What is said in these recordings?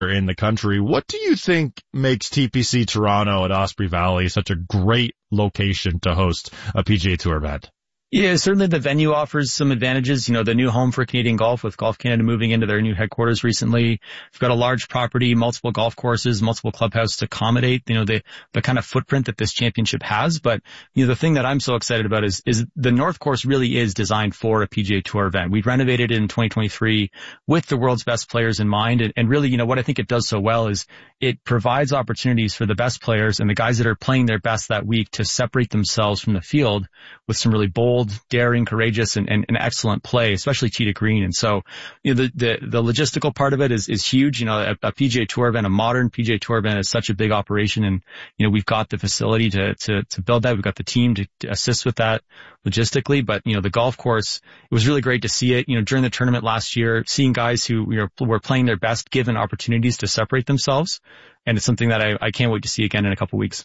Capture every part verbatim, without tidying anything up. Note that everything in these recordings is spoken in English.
in the country. What do you think makes T P C Toronto at Osprey Valley such a great location to host a P G A Tour event? Yeah, certainly the venue offers some advantages. You know, the new home for Canadian golf with Golf Canada moving into their new headquarters recently. We've got a large property, multiple golf courses, multiple clubhouses to accommodate, you know, the, the kind of footprint that this championship has. But, you know, the thing that I'm so excited about is, is the North Course really is designed for a P G A Tour event. We renovated it in twenty twenty-three with the world's best players in mind. And, and really, you know, what I think it does so well is it provides opportunities for the best players and the guys that are playing their best that week to separate themselves from the field with some really bold, daring, courageous, and, and, and excellent play, especially tee to green. And so, you know, the, the, the logistical part of it is, is huge. You know, a, a P G A Tour event, a modern P G A Tour event is such a big operation. And, you know, we've got the facility to, to, to build that. We've got the team to, to assist with that logistically. But, you know, the golf course, it was really great to see it, you know, during the tournament last year, seeing guys who, you know, were playing their best given opportunities to separate themselves. And it's something that I, I can't wait to see again in a couple weeks.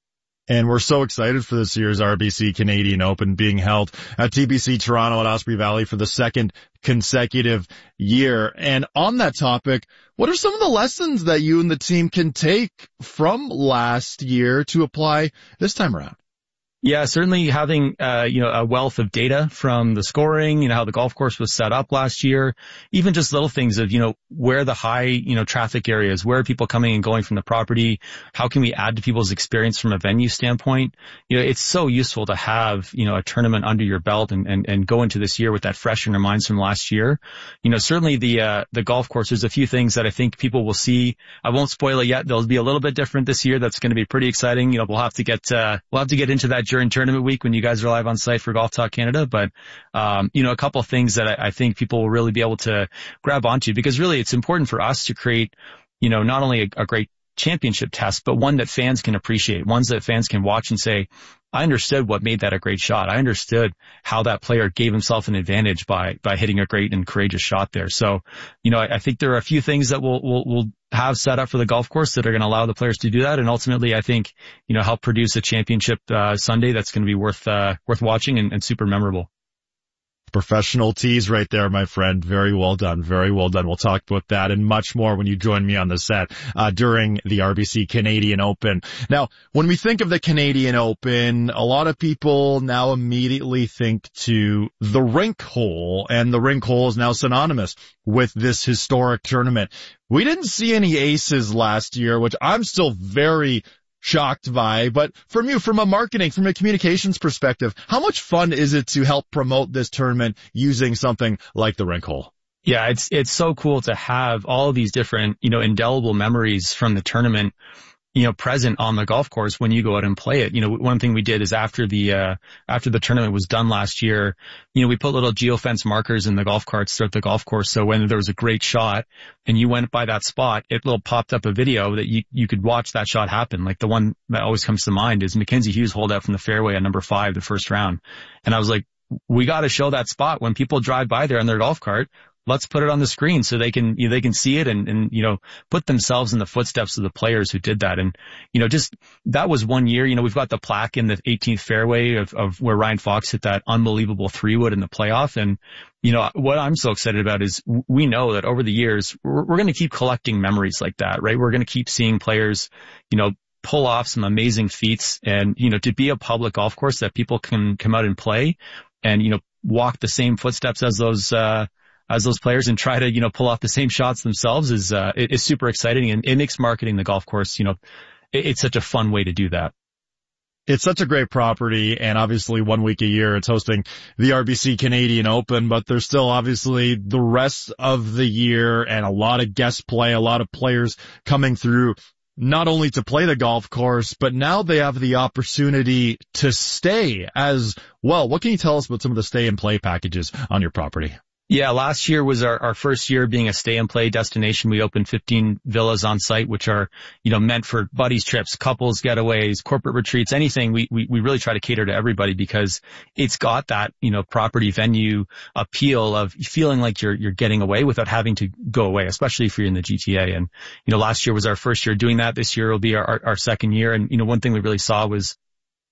And we're so excited for this year's R B C Canadian Open being held at T P C Toronto at Osprey Valley for the second consecutive year. And on that topic, what are some of the lessons that you and the team can take from last year to apply this time around? Yeah, certainly having, uh, you know, a wealth of data from the scoring, you know, how the golf course was set up last year, even just little things of, you know, where the high, you know, traffic areas, where are people coming and going from the property? How can we add to people's experience from a venue standpoint? You know, it's so useful to have, you know, a tournament under your belt and, and, and go into this year with that fresh in your minds from last year. You know, certainly the, uh, the golf course, there's a few things that I think people will see. I won't spoil it yet. They'll be a little bit different this year. That's going to be pretty exciting. You know, we'll have to get, uh, we'll have to get into that during tournament week when you guys are live on site for Golf Talk Canada. But, um, you know, a couple of things that I, I think people will really be able to grab onto, because really it's important for us to create, you know, not only a, a great championship test, but one that fans can appreciate, ones that fans can watch and say, I understood what made that a great shot. I understood how that player gave himself an advantage by, by hitting a great and courageous shot there. So, you know, I, I think there are a few things that we'll, we'll, we'll have set up for the golf course that are going to allow the players to do that. And ultimately, I think, you know, help produce a championship, uh, Sunday that's going to be worth, uh, worth watching and, and super memorable. Professional tease right there, my friend. Very well done. Very well done. We'll talk about that and much more when you join me on the set, uh, during the R B C Canadian Open. Now, when we think of the Canadian Open, a lot of people now immediately think to the rink hole, and the rink hole is now synonymous with this historic tournament. We didn't see any aces last year, which I'm still very shocked by, but from you, from a marketing, from a communications perspective, how much fun is it to help promote this tournament using something like the rink hole? Yeah, it's, it's so cool to have all of these different, you know, indelible memories from the tournament, you know, present on the golf course when you go out and play it. You know, one thing we did is after the, uh, after the tournament was done last year, you know, we put little geofence markers in the golf carts throughout the golf course. So when there was a great shot and you went by that spot, it little popped up a video that you, you could watch that shot happen. Like the one that always comes to mind is Mackenzie Hughes holed out from the fairway at number five, the first round. And I was like, we got to show that spot when people drive by there on their golf cart. Let's put it on the screen so they can, you know, they can see it and, and, you know, put themselves in the footsteps of the players who did that. And, you know, just, that was one year. You know, we've got the plaque in the eighteenth fairway of, of where Ryan Fox hit that unbelievable three wood in the playoff. And, you know, what I'm so excited about is we know that over the years, we're, we're going to keep collecting memories like that, right? We're going to keep seeing players, you know, pull off some amazing feats, and, you know, to be a public golf course that people can come out and play and, you know, walk the same footsteps as those, uh, as those players and try to, you know, pull off the same shots themselves is, uh, it, is super exciting, and it makes marketing the golf course, you know, it, it's such a fun way to do that. It's such a great property, and obviously one week a year it's hosting the R B C Canadian Open, but there's still obviously the rest of the year and a lot of guest play, a lot of players coming through not only to play the golf course, but now they have the opportunity to stay as well. What can you tell us about some of the stay and play packages on your property? Yeah, last year was our, our first year being a stay and play destination. We opened fifteen villas on site, which are, you know, meant for buddies trips, couples getaways, corporate retreats, anything. We, we, we really try to cater to everybody because it's got that, you know, property venue appeal of feeling like you're, you're getting away without having to go away, especially if you're in the G T A. And, you know, last year was our first year doing that. This year will be our, our, our second year. And, you know, one thing we really saw was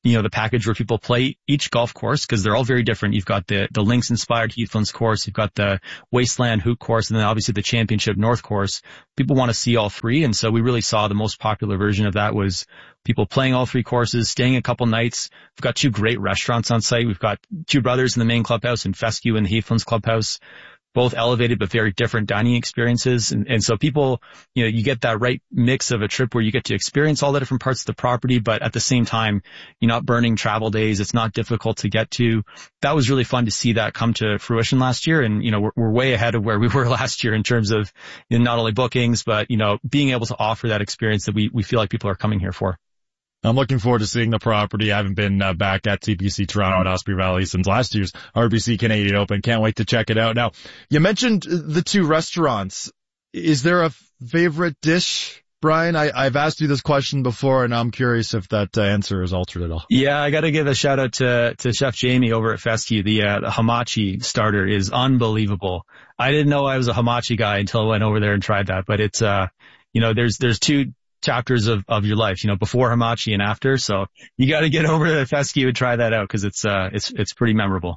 you know, the package where people play each golf course because they're all very different. You've got the, the links inspired Heathlands course. You've got the Wasteland Hoot course, and then obviously the Championship North course. People want to see all three. And so we really saw the most popular version of that was people playing all three courses, staying a couple nights. We've got two great restaurants on site. We've got Two Brothers in the main clubhouse and Fescue in the Heathlands clubhouse. Both elevated but very different dining experiences. And, and so people, you know, you get that right mix of a trip where you get to experience all the different parts of the property, but at the same time, you're not burning travel days. It's not difficult to get to. That was really fun to see that come to fruition last year. And, you know, we're, we're way ahead of where we were last year in terms of, you know, not only bookings, but, you know, being able to offer that experience that we, we feel like people are coming here for. I'm looking forward to seeing the property. I haven't been uh, back at T P C Toronto at Osprey Valley since last year's R B C Canadian Open. Can't wait to check it out. Now, you mentioned the two restaurants. Is there a favorite dish, Brian? I, I've asked you this question before, and I'm curious if that uh, answer is altered at all. Yeah, I got to give a shout out to to Chef Jamie over at Fescue. The, uh, the hamachi starter is unbelievable. I didn't know I was a hamachi guy until I went over there and tried that. But it's, uh, you know, there's there's two chapters of, of your life, you know, before hamachi and after. So you got to get over to Fescue and try that out because it's, uh, it's, it's pretty memorable.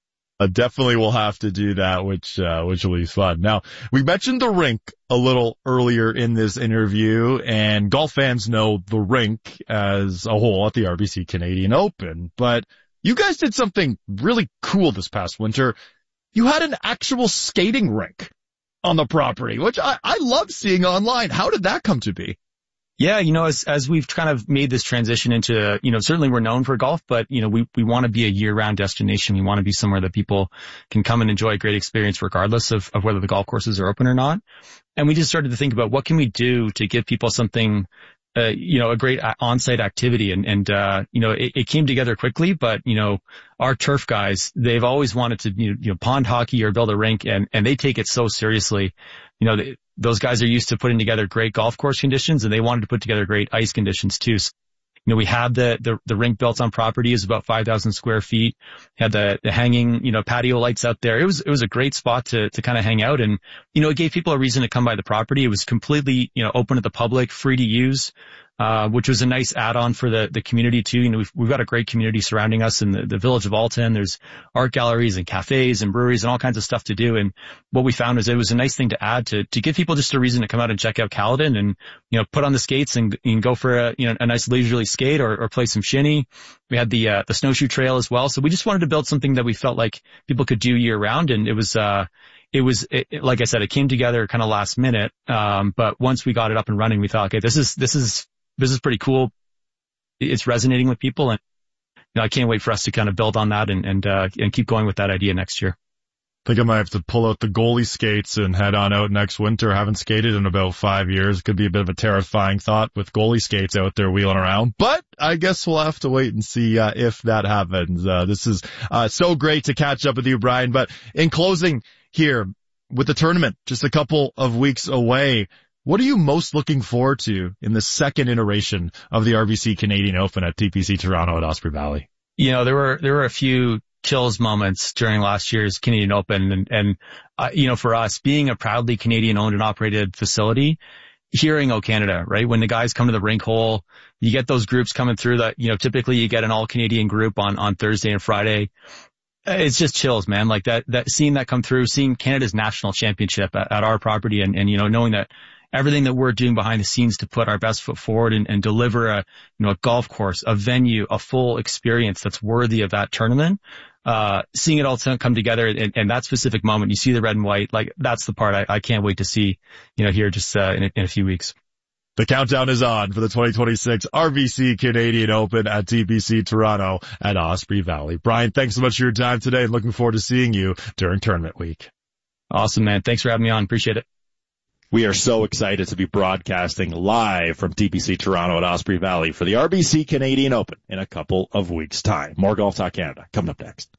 I definitely will have to do that, which, uh, which will be fun. Now, we mentioned the rink a little earlier in this interview, and golf fans know the rink as a whole at the R B C Canadian Open, but you guys did something really cool this past winter. You had an actual skating rink on the property, which I, I love seeing online. How did that come to be? Yeah, you know, as, as we've kind of made this transition into, you know, certainly we're known for golf, but, you know, we, we want to be a year-round destination. We want to be somewhere that people can come and enjoy a great experience regardless of, of whether the golf courses are open or not. And we just started to think about what can we do to give people something, uh, you know, a great on-site activity. And, and, uh, you know, it, it came together quickly, but, you know, our turf guys, they've always wanted to, you know, you know pond hockey or build a rink, and, and they take it so seriously. You know, they, those guys are used to putting together great golf course conditions, and they wanted to put together great ice conditions too. So, you know, we have the, the, the rink built on property is about five thousand square feet. Had the, the hanging, you know, patio lights out there. It was, it was a great spot to, to kind of hang out. And, you know, it gave people a reason to come by the property. It was completely, you know, open to the public, free to use. Uh, which was a nice add-on for the, the community too. You know, we've, we've got a great community surrounding us in the, the village of Alton. There's art galleries and cafes and breweries and all kinds of stuff to do. And what we found is it was a nice thing to add to, to give people just a reason to come out and check out Caledon and, you know, put on the skates and, and go for a, you know, a nice leisurely skate or, or play some shinny. We had the, uh, the snowshoe trail as well. So we just wanted to build something that we felt like people could do year round. And it was, uh, It was, it, it, like I said, it came together kind of last minute. Um, but once we got it up and running, we thought, okay, this is, this is, this is pretty cool. It's resonating with people, and you know, I can't wait for us to kind of build on that and, and, uh, and keep going with that idea next year. I think I might have to pull out the goalie skates and head on out next winter. I haven't skated in about five years. Could be a bit of a terrifying thought with goalie skates out there wheeling around, but I guess we'll have to wait and see, uh, if that happens. Uh, this is, uh, so great to catch up with you, Brian. But in closing here with the tournament, just a couple of weeks away, what are you most looking forward to in the second iteration of the R B C Canadian Open at T P C Toronto at Osprey Valley? You know, there were, there were a few chills moments during last year's Canadian Open. And, and, uh, you know, for us being a proudly Canadian owned and operated facility, hearing O Canada, right? When the guys come to the rink hole, you get those groups coming through that, you know, typically you get an all Canadian group on, on Thursday and Friday. It's just chills, man. Like that, that seeing that come through, seeing Canada's national championship at, at our property and, and, you know, knowing that everything that we're doing behind the scenes to put our best foot forward and, and deliver a, you know, a golf course, a venue, a full experience that's worthy of that tournament. Uh, seeing it all come together in, in that specific moment, you see the red and white, like that's the part I, I can't wait to see, you know, here just, uh, in a, in a few weeks. The countdown is on for the twenty twenty-six R B C Canadian Open at T P C Toronto at Osprey Valley. Brian, thanks so much for your time today. Looking forward to seeing you during tournament week. Awesome, man. Thanks for having me on. Appreciate it. We are so excited to be broadcasting live from T P C Toronto at Osprey Valley for the R B C Canadian Open in a couple of weeks' time. More Golf Talk Canada coming up next.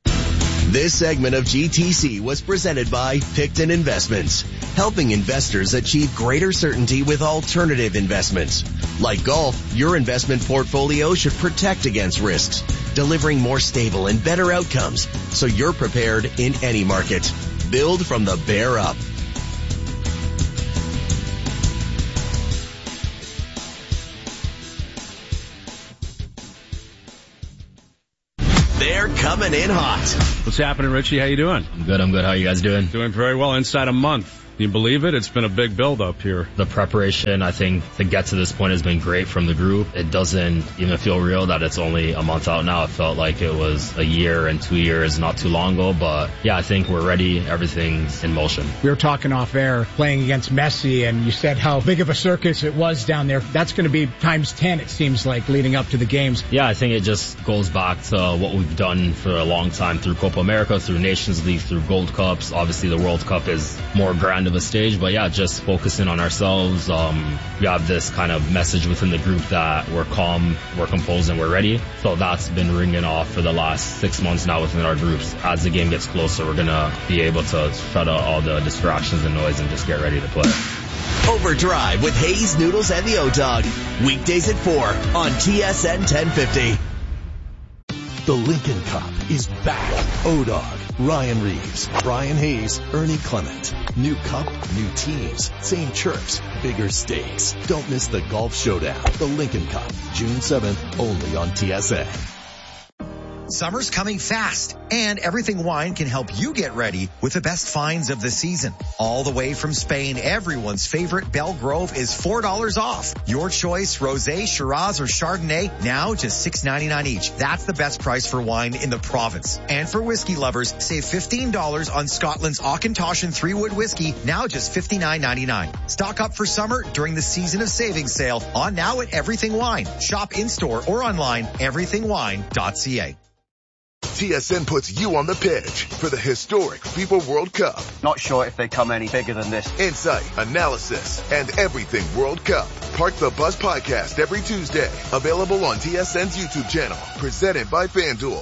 This segment of G T C was presented by Picton Investments, helping investors achieve greater certainty with alternative investments. Like golf, your investment portfolio should protect against risks, delivering more stable and better outcomes so you're prepared in any market. Build from the bear up. They're coming in hot. What's happening, Richie? How you doing? I'm good, I'm good. How are you guys doing? Doing very well. Inside a month. Can you believe it? It's been a big build-up here. The preparation, I think, to get to this point has been great from the group. It doesn't even feel real that it's only a month out now. It felt like it was a year and two years not too long ago. But, yeah, I think we're ready. Everything's in motion. We were talking off air, playing against Messi, and you said how big of a circus it was down there. That's going to be times ten, it seems like, leading up to the games. Yeah, I think it just goes back to what we've done for a long time through Copa America, through Nations League, through Gold Cups. Obviously, the World Cup is more grand of a stage, but yeah, just focusing on ourselves. Um, we have this kind of message within the group that we're calm, we're composed, and we're ready. So that's been ringing off for the last six months now within our groups. As the game gets closer, we're going to be able to shut out all the distractions and noise and just get ready to play. Overdrive with Hayes, Noodles, and the O-Dog. Weekdays at four on T S N ten fifty. The Lincoln Cup is back. O-Dog, Ryan Reeves, Brian Hayes, Ernie Clement. New cup, new teams, same chirps, bigger stakes. Don't miss the Golf Showdown. The Lincoln Cup, June seventh, only on T S N. Summer's coming fast, and Everything Wine can help you get ready with the best finds of the season. All the way from Spain, everyone's favorite Belle Grove is four dollars off. Your choice, Rosé, Shiraz, or Chardonnay, now just six ninety-nine each. That's the best price for wine in the province. And for whiskey lovers, save fifteen dollars on Scotland's Auchentoshan three-wood whiskey, now just fifty-nine ninety-nine. Stock up for summer during the Season of Savings sale on now at Everything Wine. Shop in-store or online, everything wine dot c a. T S N puts you on the pitch for the historic FIFA World Cup. Not sure if they come any bigger than this. Insight, analysis, and everything World Cup. Park the Bus podcast every Tuesday. Available on T S N's YouTube channel. Presented by FanDuel.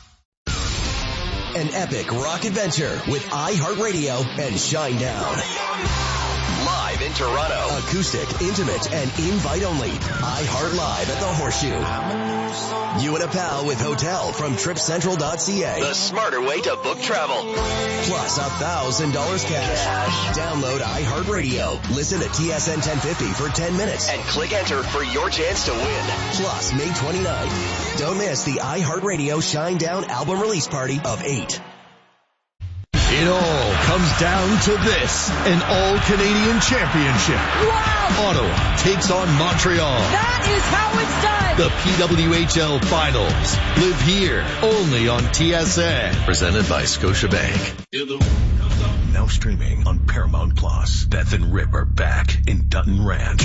An epic rock adventure with iHeartRadio and Shinedown. Live in Toronto. Acoustic, intimate, and invite only. iHeart Live at the Horseshoe. You and a pal with hotel from trip central dot c a. The smarter way to book travel. Plus a thousand dollars cash. Download iHeartRadio. Listen to T S N ten fifty for ten minutes and click enter for your chance to win. Plus May twenty-ninth. Don't miss the iHeartRadio Shinedown album release party of eight. It all comes down to this, an all-Canadian championship. Wow! Ottawa takes on Montreal. That is how it's done. The P W H L Finals live here only on T S N. Presented by Scotiabank. Now streaming on Paramount Plus. Beth and Rip are back in Dutton Ranch.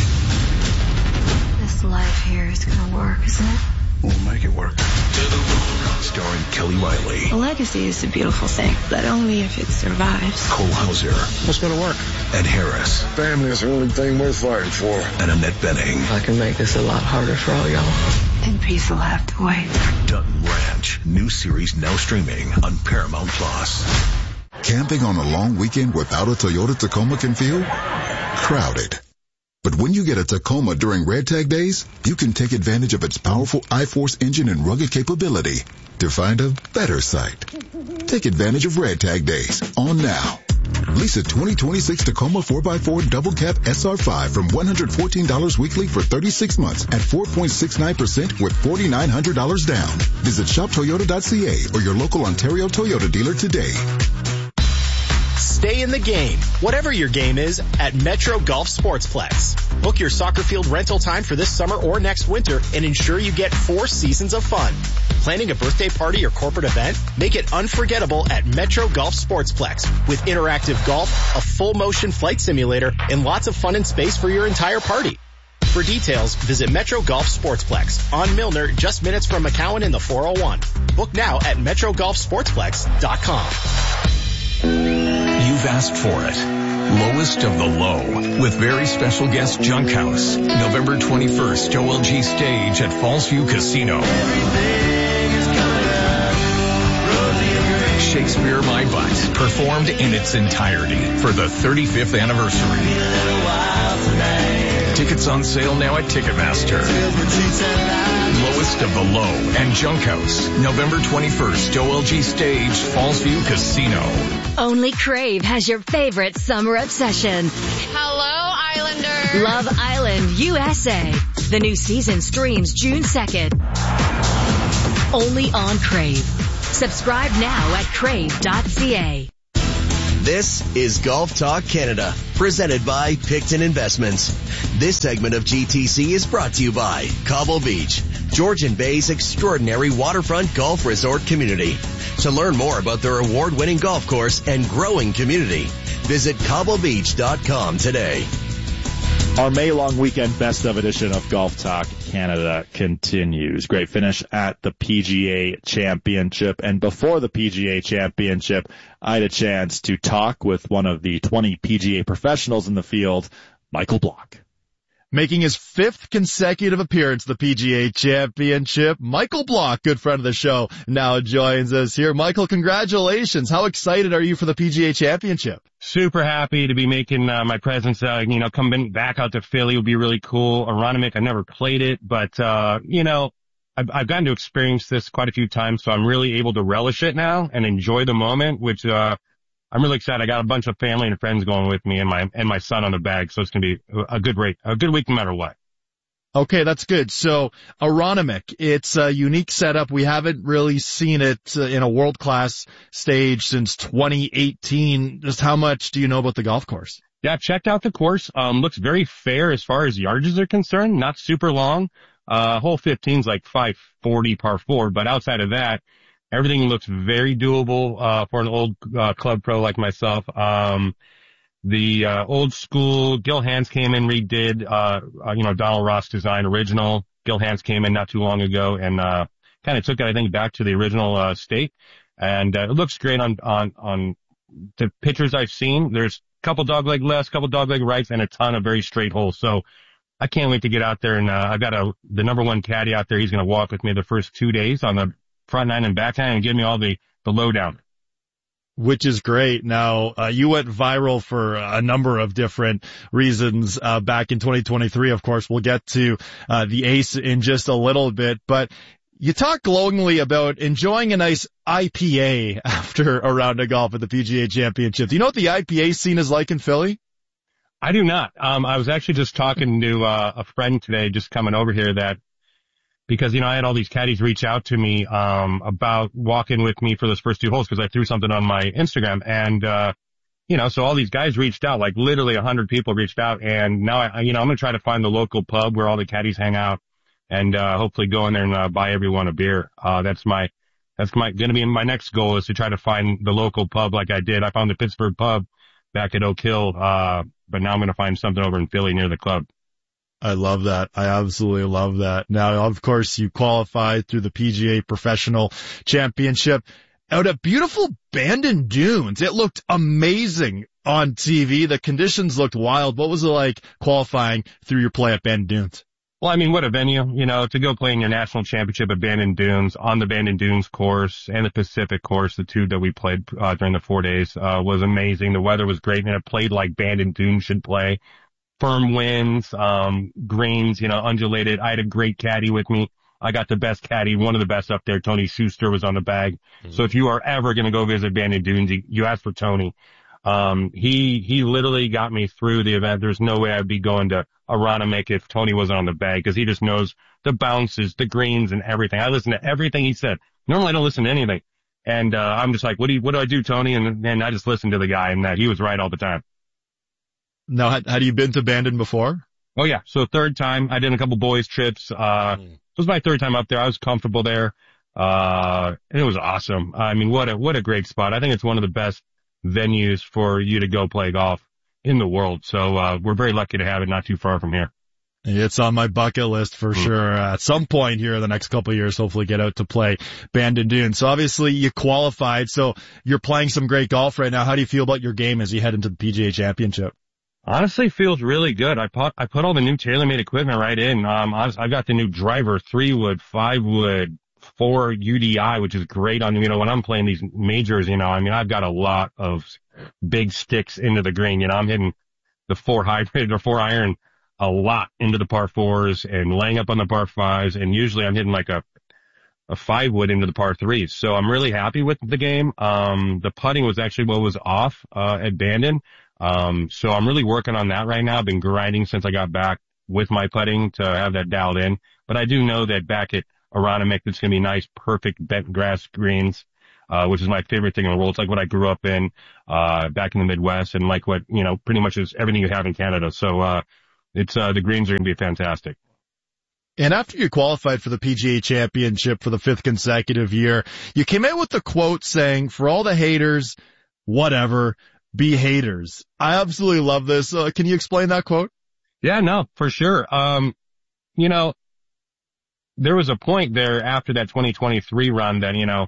This life here is gonna work, isn't it? We'll make it work. Starring Kelly Riley. A legacy is a beautiful thing, but only if it survives. Cole Hauser. What's going to work? Ed Harris. Family is the only thing worth fighting for. And Annette Benning. I can make this a lot harder for all y'all. Then peace will have to wait. Dutton Ranch. New series now streaming on Paramount Plus. Camping on a long weekend without a Toyota Tacoma can feel crowded. But when you get a Tacoma during Red Tag Days, you can take advantage of its powerful I-Force engine and rugged capability to find a better site. Take advantage of Red Tag Days on now. Lease a twenty twenty-six Tacoma four by four Double Cab S R five from one hundred fourteen dollars weekly for thirty-six months at four point six nine percent with four thousand nine hundred dollars down. Visit shop toyota dot c a or your local Ontario Toyota dealer today. Stay in the game, whatever your game is, at Metro Golf Sportsplex. Book your soccer field rental time for this summer or next winter and ensure you get four seasons of fun. Planning a birthday party or corporate event? Make it unforgettable at Metro Golf Sportsplex with interactive golf, a full motion flight simulator, and lots of fun and space for your entire party. For details, visit Metro Golf Sportsplex on Milner, just minutes from McCowan in the four oh one. Book now at metro golf sportsplex dot com. You've asked for it. Lowest of the low with very special guest Junk House. November twenty-first, O L G stage at Fallsview Casino. Shakespeare My Butt performed in its entirety for the thirty-fifth anniversary. Tickets on sale now at Ticketmaster. Lowest of the Low and Junk House. November twenty-first, O L G stage, Fallsview Casino. Only Crave has your favorite summer obsession. Hello, Islanders. Love Island, U S A. The new season streams June second. Only on Crave. Subscribe now at crave dot c a. This is Golf Talk Canada, presented by Picton Investments. This segment of G T C is brought to you by Cobble Beach, Georgian Bay's extraordinary waterfront golf resort community. To learn more about their award-winning golf course and growing community, visit cobble beach dot com today. Our May long weekend best of edition of Golf Talk Canada continues. Great finish at the P G A Championship. And before the P G A Championship, I had a chance to talk with one of the twenty P G A professionals in the field, Michael Block. Making his fifth consecutive appearance at the P G A Championship, Michael Block, good friend of the show, now joins us here. Michael, congratulations. How excited are you for the P G A Championship? Super happy to be making uh, my presence, uh, you know, coming back out to Philly would be really cool. Aronimink, I never played it, but, uh, you know, I've, I've gotten to experience this quite a few times, so I'm really able to relish it now and enjoy the moment, which, uh, I'm really excited. I got a bunch of family and friends going with me and my, and my son on the bag, so it's going to be a good rate, a good week no matter what. Okay, that's good. So, Aronimink, it's a unique setup. We haven't really seen it uh, in a world-class stage since twenty eighteen. Just how much do you know about the golf course? Yeah, I've checked out the course. Um, looks very fair as far as yardages are concerned. Not super long. Uh, hole fifteen's like five forty par four, but outside of that, everything looks very doable, uh, for an old, uh, club pro like myself. Um, the, uh, old school, Gil Hanse came in, redid, uh, uh, you know, Donald Ross design original. Gil Hanse came in not too long ago and, uh, kind of took it, I think, back to the original, uh, state. And, uh, it looks great on, on, on the pictures I've seen. There's a couple dogleg lefts, couple dogleg rights, and a ton of very straight holes. So I can't wait to get out there and, uh, I've got a, the number one caddy out there. He's going to walk with me the first two days on the front nine and back nine and give me all the, the lowdown. Which is great. Now, uh, you went viral for a number of different reasons, uh, back in twenty twenty-three. Of course, we'll get to, uh, the ace in just a little bit, but you talk glowingly about enjoying a nice I P A after a round of golf at the P G A Championship. Do you know what the I P A scene is like in Philly? I do not. Um, I was actually just talking to, uh, a friend today, just coming over here that, because, you know, I had all these caddies reach out to me, um, about walking with me for those first two holes because I threw something on my Instagram. And, uh, you know, so all these guys reached out, like literally a hundred people reached out. And now I, you know, I'm going to try to find the local pub where all the caddies hang out and, uh, hopefully go in there and, uh, buy everyone a beer. Uh, that's my, that's my, going to be my next goal is to try to find the local pub like I did. I found the Pittsburgh pub back at Oak Hill. Uh, but now I'm going to find something over in Philly near the club. I love that. I absolutely love that. Now, of course, you qualified through the P G A Professional Championship out at beautiful Bandon Dunes. It looked amazing on T V. The conditions looked wild. What was it like qualifying through your play at Bandon Dunes? Well, I mean, what a venue, you know, to go play in your national championship at Bandon Dunes on the Bandon Dunes course and the Pacific course, the two that we played uh, during the four days, uh, was amazing. The weather was great and it played like Bandon Dunes should play. Firm winds, um, greens, you know, undulated. I had a great caddy with me. I got the best caddy, one of the best up there. Tony Schuster was on the bag. Mm-hmm. So if you are ever going to go visit Bandon Dunes, you, you ask for Tony. Um, he, he literally got me through the event. There's no way I'd be going to Aronimink if Tony wasn't on the bag because he just knows the bounces, the greens and everything. I listen to everything he said. Normally I don't listen to anything. And, uh, I'm just like, what do you, what do I do, Tony? And then I just listened to the guy and that he was right all the time. Now, had, had you been to Bandon before? Oh yeah. So third time. I did a couple boys trips. Uh, mm. It was my third time up there. I was comfortable there. Uh, and it was awesome. I mean, what a, what a great spot. I think it's one of the best venues for you to go play golf in the world. So, uh, we're very lucky to have it not too far from here. It's on my bucket list for mm. sure. Uh, at some point here in the next couple of years, hopefully get out to play Bandon Dunes. So obviously you qualified. So you're playing some great golf right now. How do you feel about your game as you head into the P G A Championship? Honestly, feels really good. I put, I put all the new TaylorMade equipment right in. Um, I got the new driver, three wood, five wood, four U D I, which is great on, you know, when I'm playing these majors, you know, I mean, I've got a lot of big sticks into the green. You know, I'm hitting the four hybrid or four iron a lot into the par fours and laying up on the par fives. And usually I'm hitting like a, a five wood into the par threes. So I'm really happy with the game. Um, the putting was actually what was off, uh, at Bandon. Um, so I'm really working on that right now. I've been grinding since I got back with my putting to have that dialed in. But I do know that back at Aronimink, it's going to be nice, perfect bent grass greens. uh, which is my favorite thing in the world. It's like what I grew up in, uh, back in the Midwest, and like what, you know, pretty much is everything you have in Canada. So, uh, it's, uh, the greens are going to be fantastic. And after you qualified for the P G A Championship for the fifth consecutive year, you came out with the quote saying, for all the haters, whatever, be haters. I absolutely love this. Uh, can you explain that quote? Yeah, no, for sure. Um, you know, there was a point there after that twenty twenty-three run that, you know,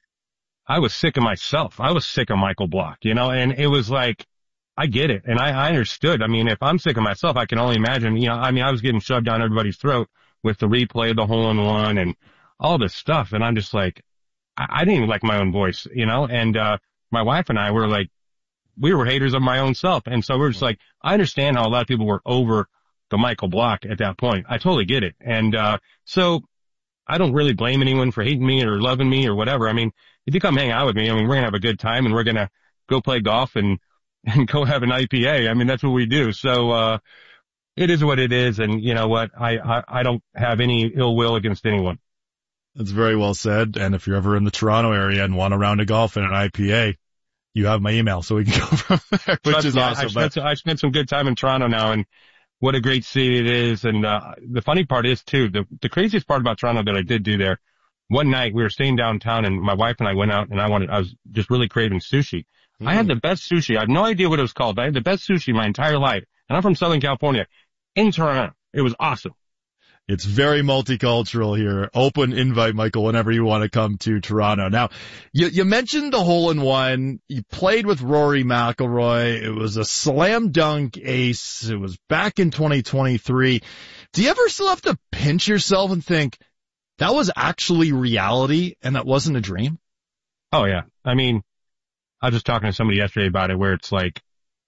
I was sick of myself. I was sick of Michael Block, you know, and it was like, I get it. And I, I understood. I mean, if I'm sick of myself, I can only imagine, you know, I mean, I was getting shoved down everybody's throat with the replay of the hole in one and all this stuff. And I'm just like, I, I didn't even like my own voice, you know, and, uh, my wife and I were like, we were haters of my own self. And so we're just like, I understand how a lot of people were over the Michael Block at that point. I totally get it. And, uh, so I don't really blame anyone for hating me or loving me or whatever. I mean, if you come hang out with me, I mean, we're going to have a good time and we're going to go play golf and, and go have an I P A. I mean, that's what we do. So, uh, it is what it is. And you know what? I, I, I don't have any ill will against anyone. That's very well said. And if you're ever in the Toronto area and want a round of golf and an I P A, you have my email so we can go from there, which is yeah, awesome. I spent, I spent some good time in Toronto now, and what a great city it is. And, uh, the funny part is too, the, the craziest part about Toronto that I did do there, one night we were staying downtown and my wife and I went out and I wanted, I was just really craving sushi. Mm. I had the best sushi. I have no idea what it was called, but I had the best sushi my entire life. And I'm from Southern California in Toronto. It was awesome. It's very multicultural here. Open invite, Michael, whenever you want to come to Toronto. Now, you, you mentioned the hole in one. You played with Rory McIlroy. It was a slam dunk ace. It was back in twenty twenty-three. Do you ever still have to pinch yourself and think that was actually reality and that wasn't a dream? Oh yeah. I mean, I was just talking to somebody yesterday about it where it's like,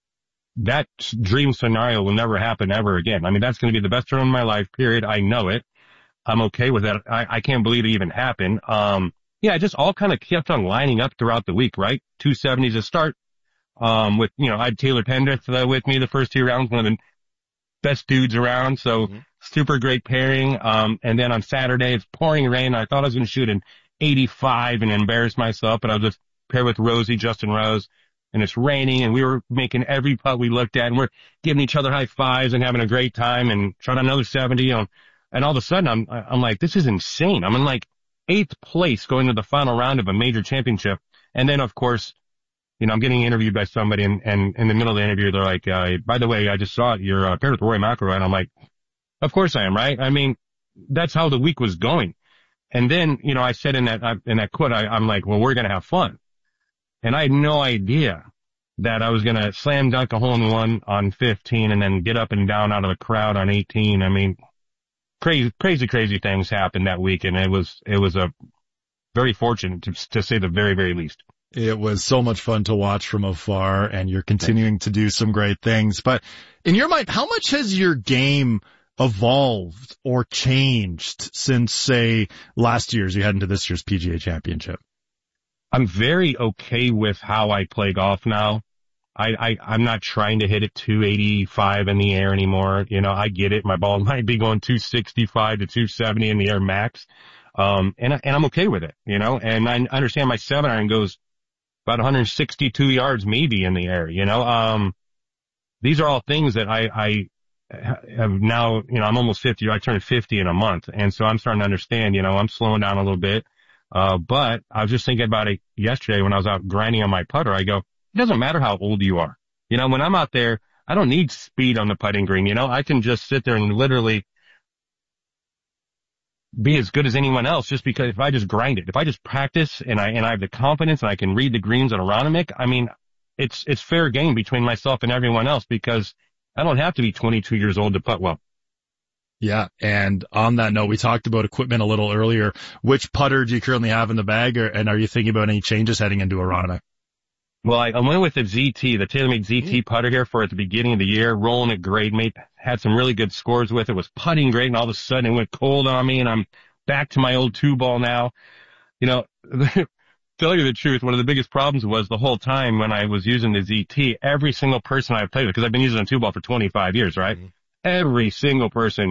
that dream scenario will never happen ever again. I mean, that's going to be the best tournament of my life, period. I know it. I'm okay with that. I, I can't believe it even happened. Um, yeah, it just all kind of kept on lining up throughout the week, right? two seventies to start. Um, with, you know, I had Taylor Pendrith uh, with me the first two rounds, one of the best dudes around. So mm-hmm. super great pairing. Um, and then on Saturday, it's pouring rain. I thought I was going to shoot an eighty-five and embarrass myself, but I was just paired with Rosie, Justin Rose. And it's raining and we were making every putt we looked at and we're giving each other high fives and having a great time and shot another seventy. You know, and all of a sudden I'm, I'm like, this is insane. I'm in like eighth place going to the final round of a major championship. And then of course, you know, I'm getting interviewed by somebody and, and in the middle of the interview, they're like, uh, by the way, I just saw it. You're uh, paired with Rory McIlroy. And I'm like, of course I am, right? I mean, that's how the week was going. And then, you know, I said in that, in that quote, I, I'm like, well, we're going to have fun. And I had no idea that I was going to slam dunk a hole in one on fifteen and then get up and down out of the crowd on eighteen. I mean, crazy, crazy, crazy things happened that week. And it was, it was a very fortunate to, to say the very, very least. It was so much fun to watch from afar and you're continuing to do some great things. But in your mind, how much has your game evolved or changed since, say, last year's you head into this year's P G A Championship? I'm very okay with how I play golf now. I, I, I'm not trying to hit it two eighty-five in the air anymore. You know, I get it. My ball might be going two sixty-five to two seventy in the air max. Um, and, and I'm okay with it, you know, and I understand my seven iron goes about one sixty-two yards maybe in the air, you know. Um, these are all things that I, I have now, you know, I'm almost fifty. I turned fifty in a month. And so I'm starting to understand, you know, I'm slowing down a little bit. Uh, but I was just thinking about it yesterday when I was out grinding on my putter. I go, it doesn't matter how old you are. You know, when I'm out there, I don't need speed on the putting green. You know, I can just sit there and literally be as good as anyone else just because if I just grind it, if I just practice and I, and I have the confidence and I can read the greens on Aronimik, I mean, it's, it's fair game between myself and everyone else because I don't have to be twenty-two years old to putt well. Yeah, and on that note, we talked about equipment a little earlier. Which putter do you currently have in the bag, or, and are you thinking about any changes heading into Aronimik? Well, I, I went with the Z T, the TaylorMade Z T putter here for at the beginning of the year, rolling it great, mate. Had some really good scores with it, was putting great, and all of a sudden it went cold on me, and I'm back to my old two ball now. You know, tell you the truth, one of the biggest problems was the whole time when I was using the Z T, every single person I've played with, because I've been using a two ball for twenty-five years, right? Mm-hmm. Every single person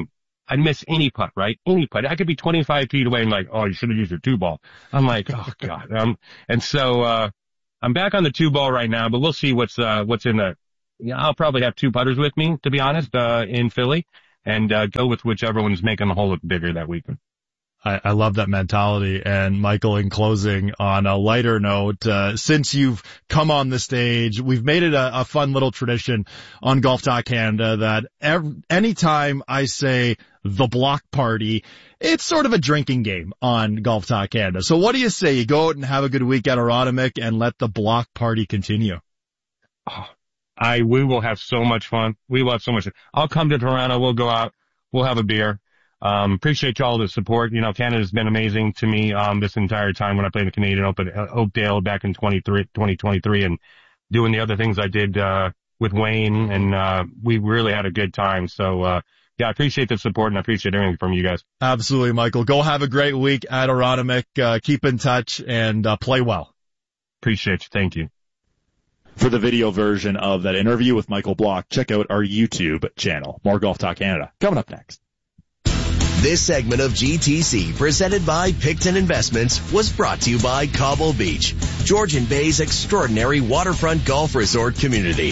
I'd miss any putt, right? Any putt. I could be twenty-five feet away and like, oh, you should have used your two ball. I'm like, oh God. Um, and so, uh, I'm back on the two ball right now, but we'll see what's, uh, what's in the, yeah, I'll probably have two putters with me, to be honest, uh, in Philly, and, uh, go with whichever one's making the hole look bigger that weekend. I, I love that mentality. And Michael, in closing, on a lighter note, uh, since you've come on the stage, we've made it a, a fun little tradition on Golf Talk Canada that every, anytime I say the block party, it's sort of a drinking game on Golf Talk Canada. So what do you say? You go out and have a good week at Aronimink and let the block party continue. Oh, I, we will have so much fun. We will have so much fun. I'll come to Toronto. We'll go out. We'll have a beer. Um, appreciate y'all the support. You know, Canada's been amazing to me, um, this entire time when I played the Canadian Open at Oakdale back in twenty twenty-three and doing the other things I did, uh, with Wayne, and, uh, we really had a good time. So, uh, yeah, I appreciate the support and I appreciate everything from you guys. Absolutely, Michael. Go have a great week at Aronimink. Uh, keep in touch and, uh, play well. Appreciate you. Thank you. For the video version of that interview with Michael Block, check out our YouTube channel. More Golf Talk Canada coming up next. This segment of G T C, presented by Picton Investments, was brought to you by Cobble Beach, Georgian Bay's extraordinary waterfront golf resort community.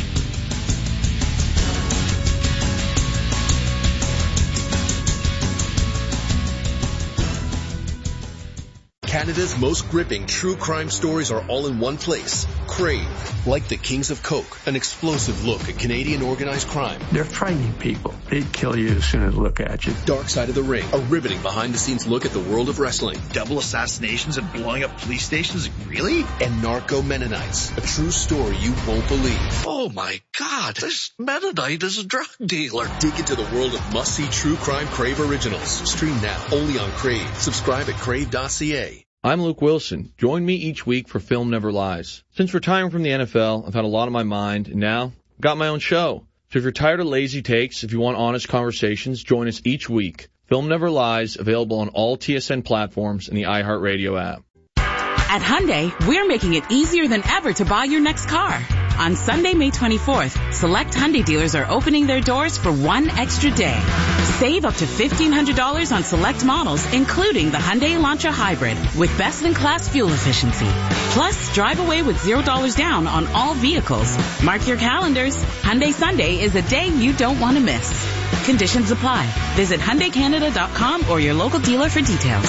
Canada's most gripping true crime stories are all in one place. Crave, like the Kings of Coke, an explosive look at Canadian organized crime. They're frightening people. They'd kill you as soon as they look at you. Dark Side of the Ring, a riveting behind-the-scenes look at the world of wrestling. Double assassinations and blowing up police stations? Really? And Narco Mennonites, a true story you won't believe. Oh my God, this Mennonite is a drug dealer. Dig into the world of must-see true crime Crave originals. Stream now, only on Crave. Subscribe at crave dot c a. I'm Luke Wilson. Join me each week for Film Never Lies. Since retiring from the N F L, I've had a lot on my mind, and now I've got my own show. So if you're tired of lazy takes, if you want honest conversations, join us each week. Film Never Lies, available on all T S N platforms and the iHeartRadio app. At Hyundai, we're making it easier than ever to buy your next car. On Sunday, May twenty-fourth, select Hyundai dealers are opening their doors for one extra day. Save up to fifteen hundred dollars on select models, including the Hyundai Elantra Hybrid, with best-in-class fuel efficiency. Plus, drive away with zero dollars down on all vehicles. Mark your calendars. Hyundai Sunday is a day you don't want to miss. Conditions apply. Visit Hyundai Canada dot com or your local dealer for details.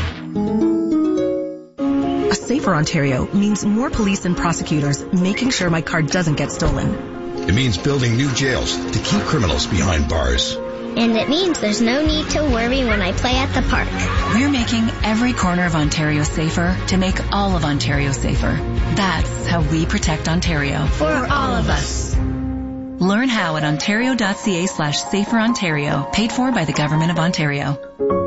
A safer Ontario means more police and prosecutors making sure my car doesn't get stolen. It means building new jails to keep criminals behind bars. And it means there's no need to worry when I play at the park. We're making every corner of Ontario safer to make all of Ontario safer. That's how we protect Ontario. For all of us. Learn how at ontario.ca slash safer Ontario, paid for by the Government of Ontario.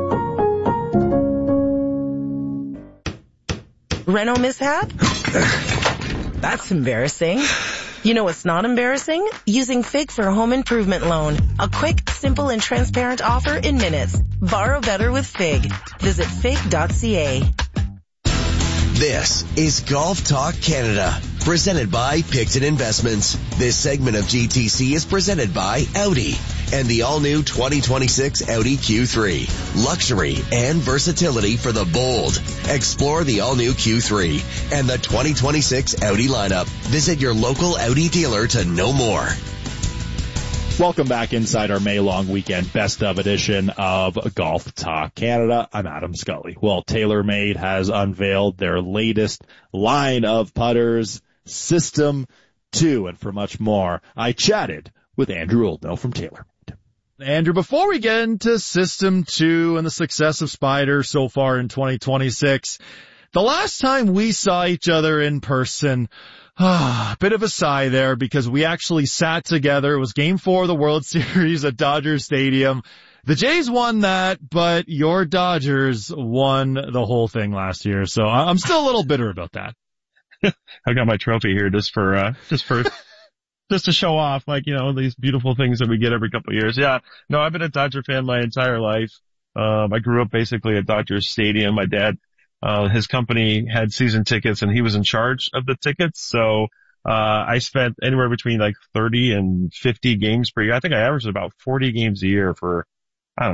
Renault mishap? That's embarrassing. You know what's not embarrassing? Using Fig for a home improvement loan. A quick, simple, and transparent offer in minutes. Borrow better with Fig. Visit fig dot c a. This is Golf Talk Canada, presented by Picton Investments. This segment of G T C is presented by Audi and the all-new twenty twenty-six Audi Q three. Luxury and versatility for the bold. Explore the all-new Q three and the twenty twenty-six Audi lineup. Visit your local Audi dealer to know more. Welcome back inside our May-long weekend best of edition of Golf Talk Canada. I'm Adam Scully. Well, TaylorMade has unveiled their latest line of putters, System two, and for much more, I chatted with Andrew Oldknow from TaylorMade. Andrew, before we get into System two and the success of Spider so far in twenty twenty-six, the last time we saw each other in person, ah, a bit of a sigh there because we actually sat together. It was game four of the World Series at Dodger Stadium. The Jays won that, but your Dodgers won the whole thing last year. So I'm still a little bitter about that. I got my trophy here just for, uh, just for, just to show off, like, you know, these beautiful things that we get every couple of years. Yeah. No, I've been a Dodger fan my entire life. Um, I grew up basically at Dodger Stadium. My dad, uh, his company had season tickets and he was in charge of the tickets. So, uh, I spent anywhere between like thirty and fifty games per year. I think I averaged about forty games a year for, I don't know,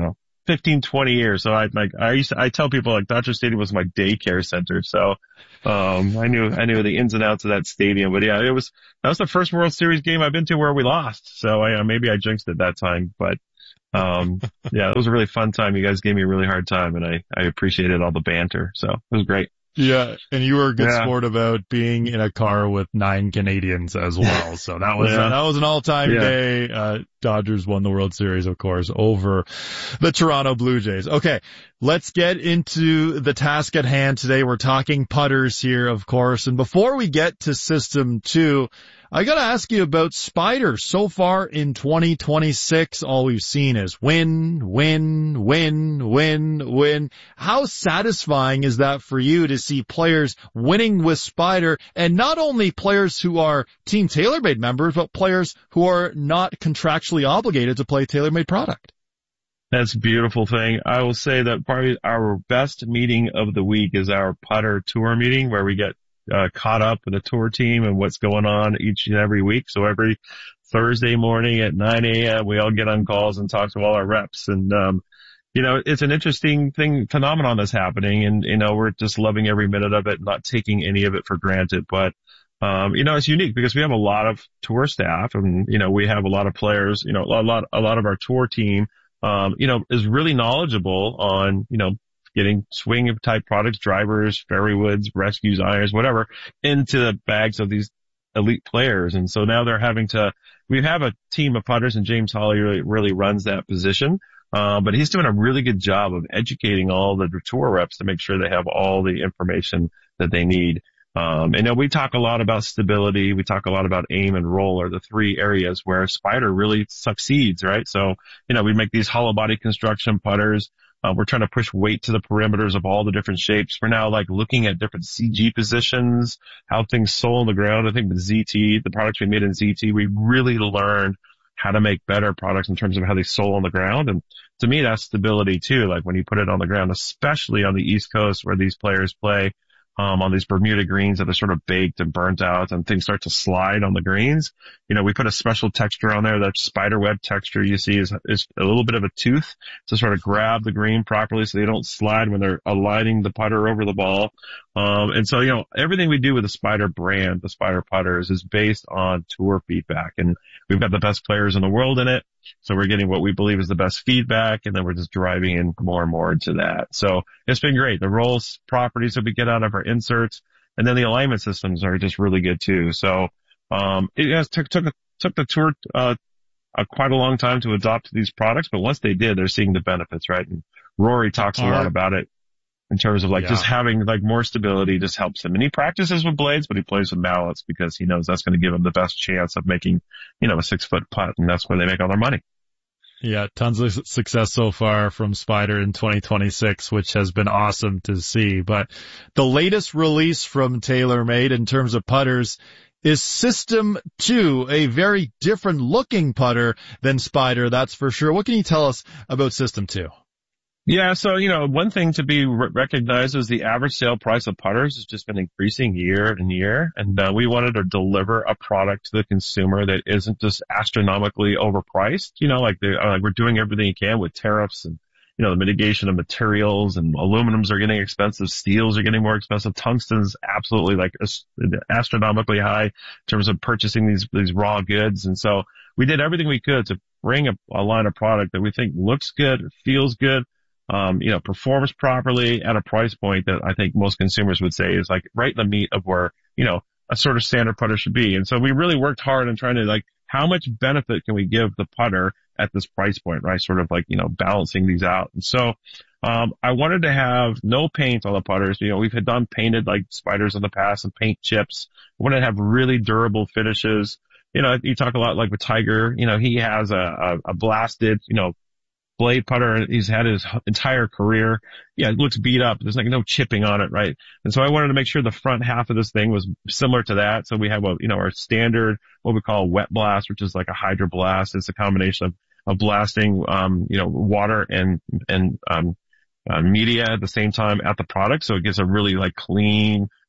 fifteen, twenty years. So I like, I used to, I tell people like Dodger Stadium was my daycare center. So, um, I knew, I knew the ins and outs of that stadium. But yeah, it was, that was the first World Series game I've been to where we lost. So I, maybe I jinxed it that time, but, um, yeah, it was a really fun time. You guys gave me a really hard time and I, I appreciated all the banter. So it was great. Yeah, and you were a good yeah. sport about being in a car with nine Canadians as well. So that was yeah. that was an all-time yeah. day. Uh, Dodgers won the World Series, of course, over the Toronto Blue Jays. Okay, let's get into the task at hand today. We're talking putters here, of course. And before we get to System two, I gotta ask you about Spider. So far in twenty twenty-six, all we've seen is win, win, win, win, win. How satisfying is that for you to see players winning with Spider, and not only players who are Team TaylorMade members, but players who are not contractually obligated to play TaylorMade product? That's a beautiful thing. I will say that probably our best meeting of the week is our putter tour meeting, where we get Uh, caught up with the tour team and what's going on each and every week. So every Thursday morning at nine a.m. we all get on calls and talk to all our reps. And, um, you know, it's an interesting thing, phenomenon that's happening. And, you know, we're just loving every minute of it, not taking any of it for granted. But, um, you know, it's unique because we have a lot of tour staff and, you know, we have a lot of players, you know, a lot, a lot of our tour team, um, you know, is really knowledgeable on, you know, getting swing type products, drivers, fairway woods, rescues, irons, whatever, into the bags of these elite players. And so now they're having to, we have a team of putters and James Hawley really, really runs that position. Uh, but he's doing a really good job of educating all the tour reps to make sure they have all the information that they need. Um, and you know, we talk a lot about stability. We talk a lot about aim and roll are the three areas where Spider really succeeds, right? So, you know, we make these hollow body construction putters. Uh, we're trying to push weight to the perimeters of all the different shapes. We're now like looking at different C G positions, how things soul on the ground. I think with Z T, the products we made in Z T, we really learned how to make better products in terms of how they soul on the ground. And to me, that's stability too. Like when you put it on the ground, especially on the East Coast where these players play, um, on these Bermuda greens that are sort of baked and burnt out and things start to slide on the greens. You know, we put a special texture on there. That spider web texture you see is, is a little bit of a tooth to sort of grab the green properly so they don't slide when they're aligning the putter over the ball. Um, and so, you know, everything we do with the Spider brand, the Spider putters, is based on tour feedback. And we've got the best players in the world in it. So we're getting what we believe is the best feedback, and then we're just driving in more and more into that. So it's been great. The rolls properties that we get out of our inserts, and then the alignment systems are just really good too. So, um, it has took, took, took the tour, uh, uh, quite a long time to adopt these products, but once they did, they're seeing the benefits, right? And Rory talks a lot right. about it in terms of like yeah. just having like more stability just helps him. And he practices with blades, but he plays with mallets because he knows that's going to give him the best chance of making, you know, a six foot putt, and that's where they make all their money. Yeah, tons of success so far from Spider in twenty twenty-six, which has been awesome to see. But the latest release from TaylorMade in terms of putters is System two, a very different looking putter than Spider, that's for sure. What can you tell us about System two? Yeah, so, you know, one thing to be re- recognized is the average sale price of putters has just been increasing year and year. And uh, we wanted to deliver a product to the consumer that isn't just astronomically overpriced. You know, like, uh, like we're doing everything you can with tariffs and, you know, the mitigation of materials, and aluminums are getting expensive. Steels are getting more expensive. Tungsten's absolutely like astronomically high in terms of purchasing these, these raw goods. And so we did everything we could to bring a, a line of product that we think looks good, feels good, Um, you know, performs properly at a price point that I think most consumers would say is like right in the meat of where, you know, a sort of standard putter should be. And so we really worked hard on trying to like, how much benefit can we give the putter at this price point, right? Sort of like, you know, balancing these out. And so, um, I wanted to have no paint on the putters. You know, we've had done painted like Spiders in the past and paint chips. I wanted to have really durable finishes. You know, you talk a lot like with Tiger, you know, he has a, a, a blasted, you know, blade putter he's had his entire career. Yeah, it looks beat up. There's like no chipping on it, right? And so I wanted to make sure the front half of this thing was similar to that. So we have a, you know, our standard, what we call wet blast, which is like a hydro blast. It's a combination of, of blasting, um, you know, water and, and, um, uh, media at the same time at the product. So it gives a really like clean,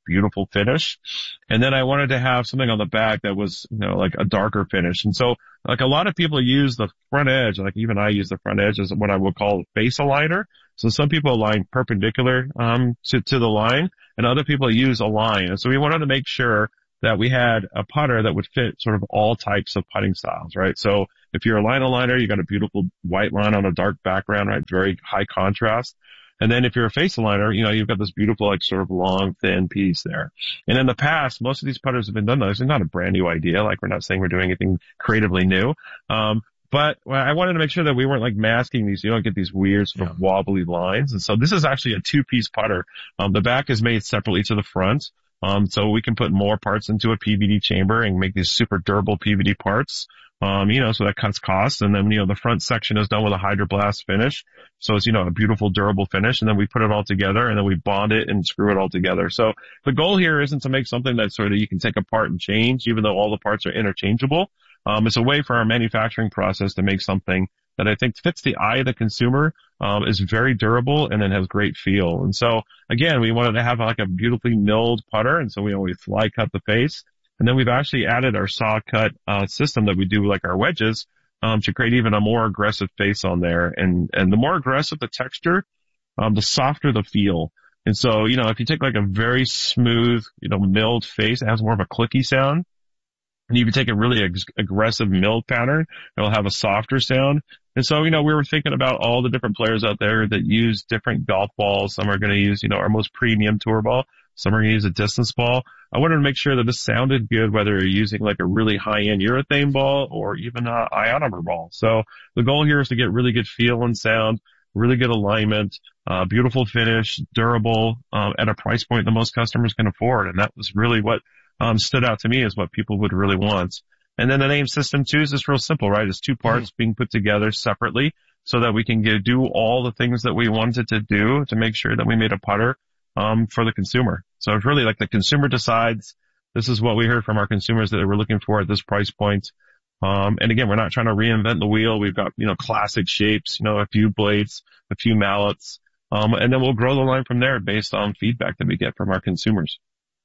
beautiful finish. And then I wanted to have something on the back that was, you know, like a darker finish. And so like a lot of people use the front edge, like even I use the front edge as what I would call face aligner. So some people align perpendicular, um, to, to the line, and other people use a line. And so we wanted to make sure that we had a putter that would fit sort of all types of putting styles, right? So if you're a line aligner, you got a beautiful white line on a dark background, right? Very high contrast. And then if you're a face aligner, you know, you've got this beautiful, like, sort of long, thin piece there. And in the past, most of these putters have been done. This is not a brand new idea. Like, we're not saying we're doing anything creatively new. Um, but I wanted to make sure that we weren't, like, masking these. You don't get these weird sort of wobbly lines. And so this is actually a two-piece putter. Um, the back is made separately to the front. Um, so we can put more parts into a P V D chamber and make these super durable P V D parts. Um, you know, so that cuts costs. And then, you know, the front section is done with a hydroblast finish. So it's, you know, a beautiful durable finish. And then we put it all together and then we bond it and screw it all together. So the goal here isn't to make something that sort of you can take apart and change, even though all the parts are interchangeable. Um, it's a way for our manufacturing process to make something that I think fits the eye of the consumer, um, is very durable and then has great feel. And so again, we wanted to have like a beautifully milled putter. And so we always fly cut the face. And then we've actually added our saw cut, uh, system that we do like our wedges, um, to create even a more aggressive face on there. And, and the more aggressive the texture, um, the softer the feel. And so, you know, if you take like a very smooth, you know, milled face, it has more of a clicky sound. And you can take a really ag- aggressive milled pattern, it'll have a softer sound. And so, you know, we were thinking about all the different players out there that use different golf balls. Some are going to use, you know, our most premium tour ball. Some are going to use a distance ball. I wanted to make sure that this sounded good, whether you're using like a really high-end urethane ball or even a ionomer ball. So the goal here is to get really good feel and sound, really good alignment, uh, beautiful finish, durable, um, at a price point that most customers can afford. And that was really what um, stood out to me as what people would really want. And then the name System two is just real simple, right? It's two parts being put together separately so that we can get, do all the things that we wanted to do to make sure that we made a putter um, for the consumer. So it's really like the consumer decides. This is what we heard from our consumers that they were looking for at this price point. Um, and again, we're not trying to reinvent the wheel. We've got, you know, classic shapes, you know, a few blades, a few mallets. Um, and then we'll grow the line from there based on feedback that we get from our consumers.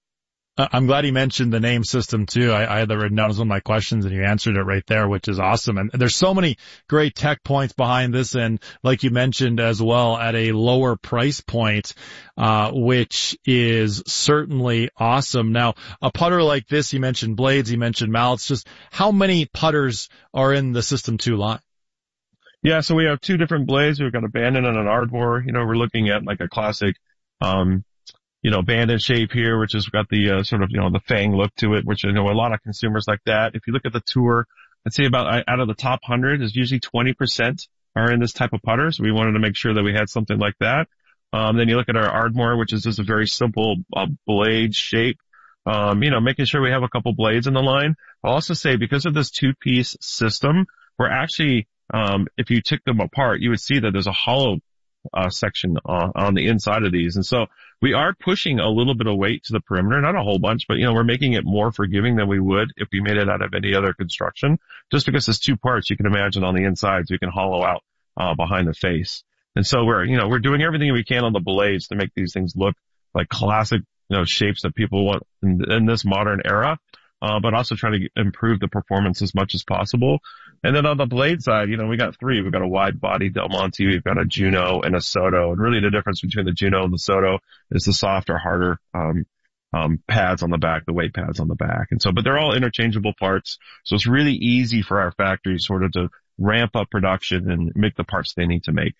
I'm glad he mentioned the name System two. I, I had that written down as one of my questions and you answered it right there, which is awesome. And there's so many great tech points behind this. And like you mentioned as well, at a lower price point, uh, which is certainly awesome. Now, a putter like this, you mentioned blades, you mentioned mallets. Just how many putters are in the System two line? Yeah, so we have two different blades. We've got a Bandit and an Ardmore. You know, we're looking at like a classic, um, you know, Bandit shape here, which has got the, uh, sort of, you know, the fang look to it, which I know a lot of consumers like that. If you look at the tour, I'd say about out of the top one hundred is usually twenty percent are in this type of putter. So we wanted to make sure that we had something like that. Um, then you look at our Ardmore, which is just a very simple uh, blade shape. Um, you know, making sure we have a couple blades in the line. I'll also say because of this two piece system, we're actually, um, if you took them apart, you would see that there's a hollow Uh, section on, on the inside of these. And so we are pushing a little bit of weight to the perimeter, not a whole bunch, but you know, we're making it more forgiving than we would if we made it out of any other construction. Just because there's two parts, you can imagine on the inside, so you can hollow out, uh, behind the face. And so we're, you know, we're doing everything we can on the blades to make these things look like classic, you know, shapes that people want in, in this modern era. Uh, but also trying to improve the performance as much as possible. And then on the blade side, you know, we got three. We've got a wide body Del Monte, we've got a Juno and a Soto. And really the difference between the Juno and the Soto is the softer, harder, um, um, pads on the back, the weight pads on the back. And so, but they're all interchangeable parts. So it's really easy for our factory sort of to ramp up production and make the parts they need to make.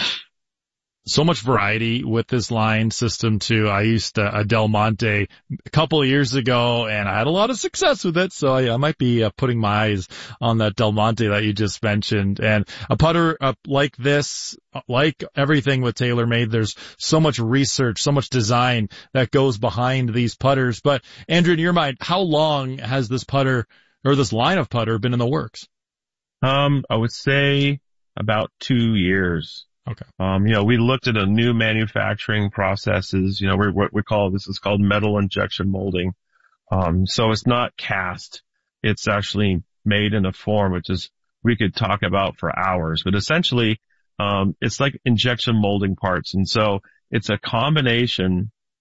So much variety with this line System two. I used uh, a Del Monte a couple of years ago and I had a lot of success with it. So I, I might be uh, putting my eyes on that Del Monte that you just mentioned. And a putter uh, like this, like everything with TaylorMade, there's so much research, so much design that goes behind these putters. But Andrew, in your mind, how long has this putter or this line of putter been in the works? Um, I would say about two years. Okay. Um, you know, we looked at a new manufacturing processes. You know, we're, what we call, this is called metal injection molding. Um, so it's not cast. It's actually made in a form, which is, we could talk about for hours, but essentially, um, it's like injection molding parts. And so it's a combination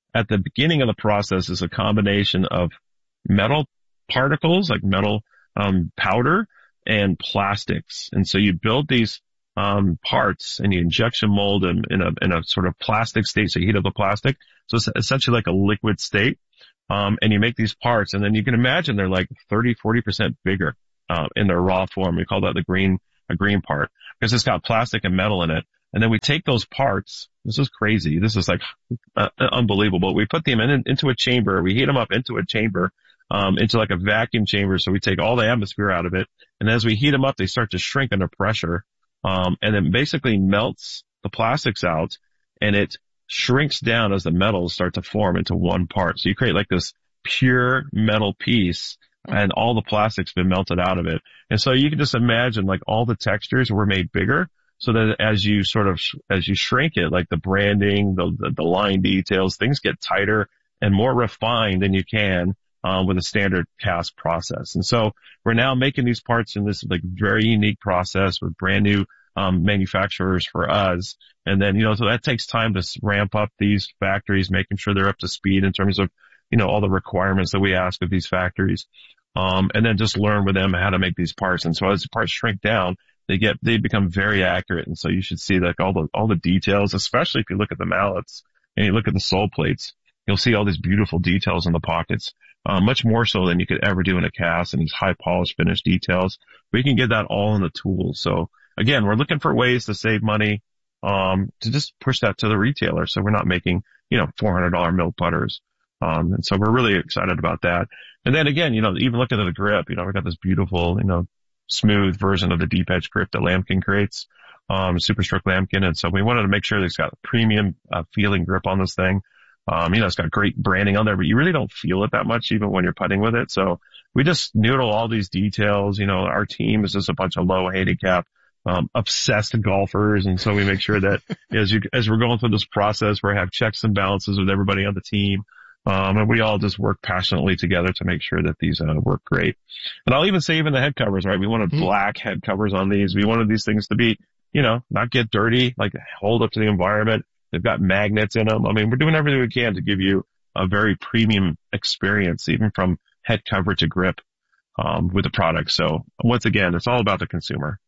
at the beginning of the process is a combination of metal particles, like metal um, powder, and plastics. And so you build these um parts and you injection mold them in a in a sort of plastic state. So you heat up the plastic. So it's essentially like a liquid state. Um and you make these parts, and then you can imagine they're like thirty, forty percent bigger uh, in their raw form. We call that the green a green part because it's got plastic and metal in it. And then we take those parts. This is crazy. This is like uh, unbelievable. We put them in into a chamber. We heat them up into a chamber, um into like a vacuum chamber. So we take all the atmosphere out of it. And as we heat them up, they start to shrink under pressure. Um, and it basically melts the plastics out, and it shrinks down as the metals start to form into one part. So you create like this pure metal piece, and all the plastic's been melted out of it. And so you can just imagine like all the textures were made bigger, so that as you sort of, as you shrink it, like the branding, the, the, the line details, things get tighter and more refined than you can Um, with a standard cast process. And so we're now making these parts in this like very unique process with brand new um, manufacturers for us. And then, you know, so that takes time to ramp up these factories, making sure they're up to speed in terms of, you know, all the requirements that we ask of these factories. Um, and then just learn with them how to make these parts. And so as the parts shrink down, they get, they become very accurate. And so you should see like all the, all the details, especially if you look at the mallets and you look at the sole plates, you'll see all these beautiful details in the pockets. Uh, much more so than you could ever do in a cast, and these high polished finished details. We can get that all in the tools. So again, we're looking for ways to save money, um, to just push that to the retailer. So we're not making, you know, four hundred dollars milk butters. Um, and so we're really excited about that. And then again, you know, even looking at the grip, you know, we've got this beautiful, you know, smooth version of the deep edge grip that Lamkin creates, um, Super Stroke Lamkin. And so we wanted to make sure that it's got a premium, uh, feeling grip on this thing. Um, you know, it's got great branding on there, but you really don't feel it that much even when you're putting with it. So we just noodle all these details. You know, our team is just a bunch of low handicap, um, obsessed golfers. And so we make sure that as you, as we're going through this process, we have checks and balances with everybody on the team. Um, and we all just work passionately together to make sure that these, uh, work great. And I'll even say even the head covers, right? We wanted mm-hmm. black head covers on these. We wanted these things to be, you know, not get dirty, like hold up to the environment. They've got magnets in them. I mean, we're doing everything we can to give you a very premium experience, even from head cover to grip, um, with the product. So once again, it's all about the consumer.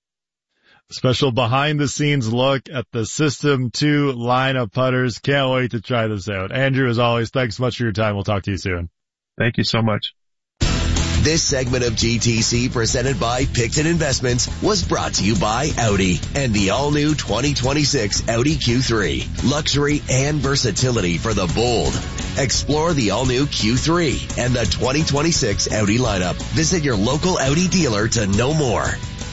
Special behind the scenes look at the System two line of putters. Can't wait to try this out. Andrew, as always, thanks so much for your time. We'll talk to you soon. Thank you so much. This segment of G T C presented by Picton Investments was brought to you by Audi and the all-new twenty twenty-six Audi Q three. Luxury and versatility for the bold. Explore the all-new Q three and the twenty twenty-six Audi lineup. Visit your local Audi dealer to know more.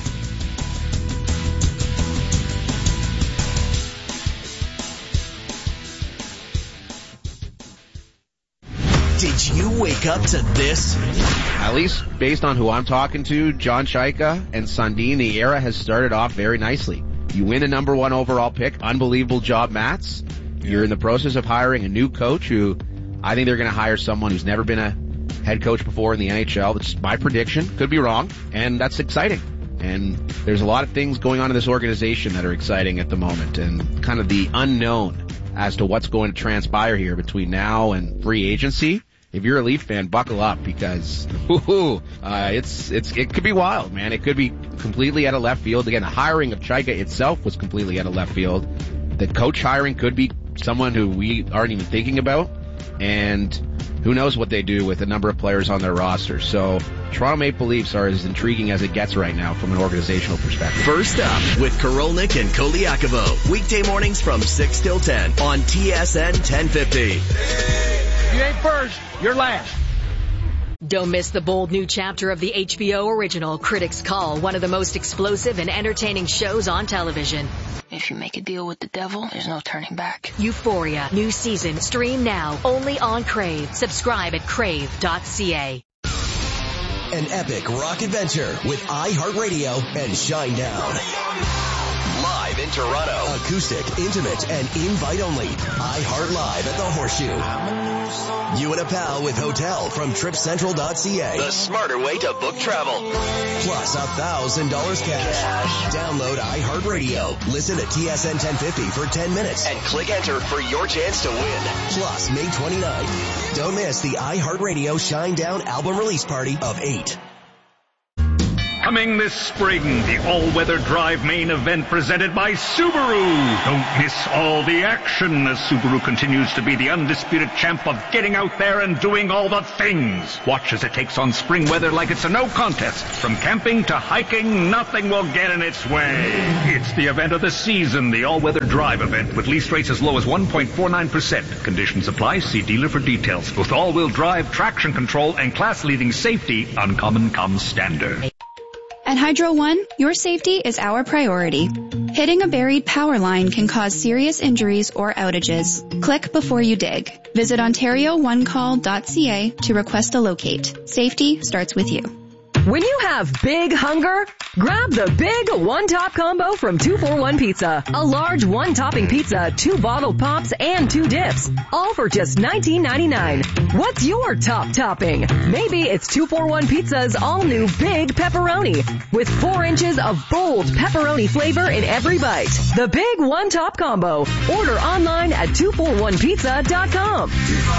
Did you wake up to this? At least based on who I'm talking to, John Chaika and Sundin, the era has started off very nicely. You win a number one overall pick, unbelievable job, Mats. You're in the process of hiring a new coach who I think they're going to hire someone who's never been a head coach before in the N H L. That's my prediction. Could be wrong. And that's exciting. And there's a lot of things going on in this organization that are exciting at the moment, and kind of the unknown as to what's going to transpire here between now and free agency. If you're a Leaf fan, buckle up because whoo, uh, it's it's it could be wild, man. It could be completely out of left field. Again, the hiring of Chaika itself was completely out of left field. The coach hiring could be someone who we aren't even thinking about, and who knows what they do with a number of players on their roster. So Toronto Maple Leafs are as intriguing as it gets right now from an organizational perspective. First up with Karolnik and Koliakovo. Weekday mornings from six till ten on T S N ten fifty. You ain't first, you're last. Don't miss the bold new chapter of the H B O original Critics Call, one of the most explosive and entertaining shows on television. If you make a deal with the devil, there's no turning back. Euphoria, new season, stream now, only on Crave. Subscribe at crave dot c a. An epic rock adventure with iHeartRadio and Shinedown. Live in Toronto, a acoustic, intimate, and invite-only. iHeart Live at the Horseshoe. You and a pal with hotel from trip central dot c a. The smarter way to book travel. Plus one thousand dollars cash. Download iHeartRadio. Listen to T S N ten fifty for ten minutes and click enter for your chance to win. Plus May twenty-ninth. Don't miss the iHeartRadio Shine Down album release party of eight. Coming this spring, the all-weather drive main event presented by Subaru. Don't miss all the action as Subaru continues to be the undisputed champ of getting out there and doing all the things. Watch as it takes on spring weather like it's a no contest. From camping to hiking, nothing will get in its way. It's the event of the season, the all-weather drive event with lease rates as low as one point four nine percent. Conditions apply. See dealer for details. With all-wheel drive, traction control, and class-leading safety, Uncommon comes standard. At Hydro One, your safety is our priority. Hitting a buried power line can cause serious injuries or outages. Click before you dig. Visit ontario one call dot c a to request a locate. Safety starts with you. When you have big hunger, grab the big one-top combo from two for one Pizza. A large one-topping pizza, two bottled pops, and two dips. All for just nineteen ninety-nine. What's your top topping? Maybe it's two for one Pizza's all-new Big Pepperoni. With four inches of bold pepperoni flavor in every bite. The big one-top combo. Order online at two for one pizza dot com.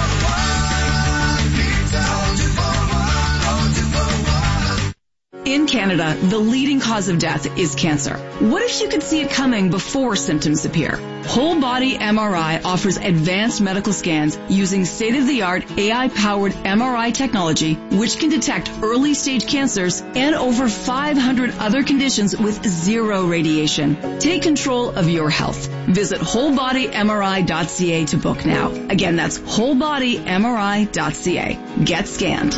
In Canada, the leading cause of death is cancer. What if you could see it coming before symptoms appear? Whole Body M R I offers advanced medical scans using state-of-the-art A I-powered M R I technology, which can detect early-stage cancers and over five hundred other conditions with zero radiation. Take control of your health. Visit whole body m r i dot c a to book now. Again, that's whole body m r i dot c a. Get scanned.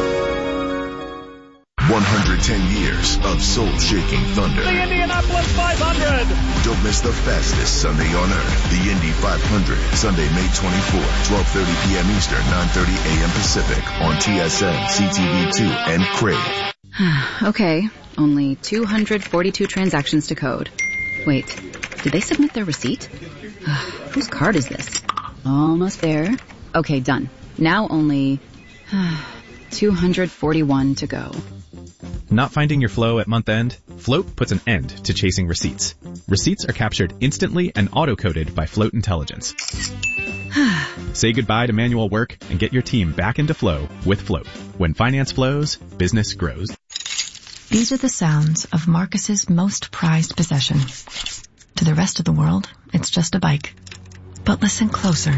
one hundred ten years of soul-shaking thunder. The Indianapolis five hundred. Don't miss the fastest Sunday on earth. The Indy five hundred, Sunday, May twenty-fourth, twelve thirty p.m. Eastern, nine thirty a.m. Pacific on T S N, C T V two, and Crave. Okay, only two hundred forty-two transactions to code. Wait, did they submit their receipt? Whose card is this? Almost there. Okay, done. Now only two hundred forty-one to go. Not finding your flow at month end? Float puts an end to chasing receipts. Receipts are captured instantly and auto-coded by Float Intelligence. Say goodbye to manual work and get your team back into flow with Float. When finance flows, business grows. These are the sounds of Marcus's most prized possession. To the rest of the world, it's just a bike. But listen closer.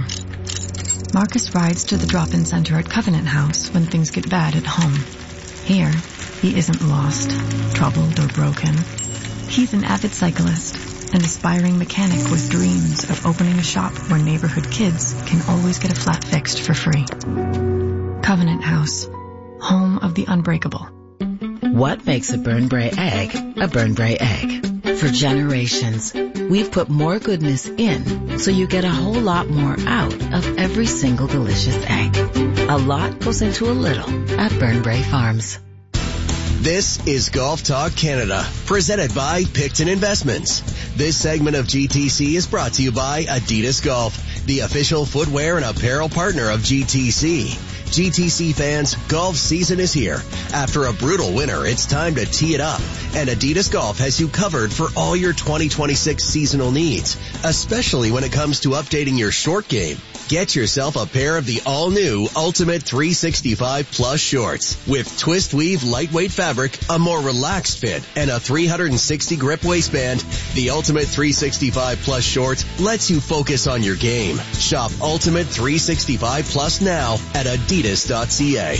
Marcus rides to the drop-in center at Covenant House when things get bad at home. Here, he isn't lost, troubled, or broken. He's an avid cyclist, an aspiring mechanic with dreams of opening a shop where neighborhood kids can always get a flat fixed for free. Covenant House, home of the unbreakable. What makes a Burnbrae egg a Burnbrae egg? For generations, we've put more goodness in so you get a whole lot more out of every single delicious egg. A lot goes into a little at Burnbrae Farms. This is Golf Talk Canada, presented by Picton Investments. This segment of G T C is brought to you by Adidas Golf, the official footwear and apparel partner of G T C. G T C fans, golf season is here. After a brutal winter, it's time to tee it up. And Adidas Golf has you covered for all your twenty twenty-six seasonal needs, especially when it comes to updating your short game. Get yourself a pair of the all-new Ultimate three sixty-five Plus shorts with twist weave lightweight fabric, a more relaxed fit, and a three sixty grip waistband. The Ultimate three sixty-five Plus shorts lets you focus on your game. Shop Ultimate three sixty-five Plus now at adidas dot c a.